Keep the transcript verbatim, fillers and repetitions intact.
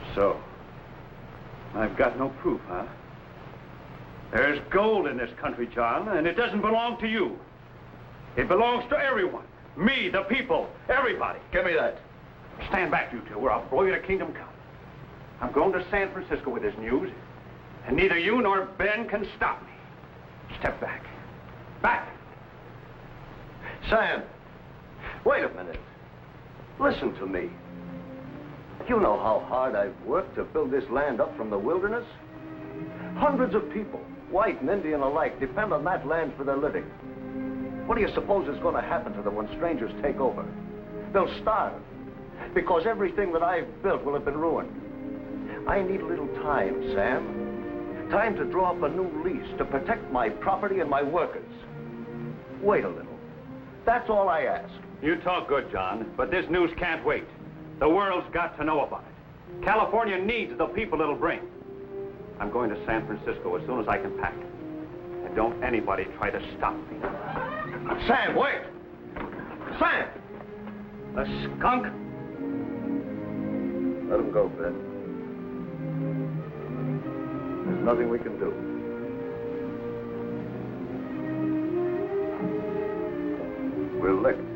So, I've got no proof, huh? There's gold in this country, John, and it doesn't belong to you. It belongs to everyone. Me, the people, everybody. Give me that. Stand back, you two, or I'll blow you to kingdom come. I'm going to San Francisco with this news, and neither you nor Ben can stop me. Step back. Back! Sam, wait a minute. Listen to me. You know how hard I've worked to build this land up from the wilderness? Hundreds of people, white and Indian alike, depend on that land for their living. What do you suppose is going to happen to them when strangers take over? They'll starve, because everything that I've built will have been ruined. I need a little time, Sam. Time to draw up a new lease to protect my property and my workers. Wait a little. That's all I ask. You talk good, John, but this news can't wait. The world's got to know about it. California needs the people it'll bring. I'm going to San Francisco as soon as I can pack. And don't anybody try to stop me. Sam, wait! Sam! A skunk? Let him go, Ben. There's nothing we can do. We're licked.